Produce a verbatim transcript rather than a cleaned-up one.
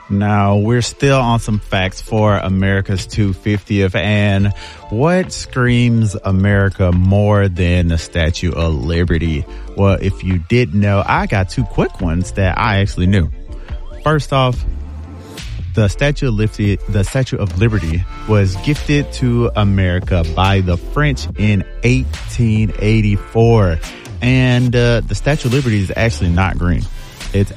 Now, we're still on some facts for America's two hundred fiftieth, and what screams America more than the Statue of Liberty? Well, if you didn't know, I got two quick ones that I actually knew. First off, the Statue of Liberty, the Statue of Liberty was gifted to America by the French in eighteen eighty-four, and uh, the Statue of Liberty is actually not green. It's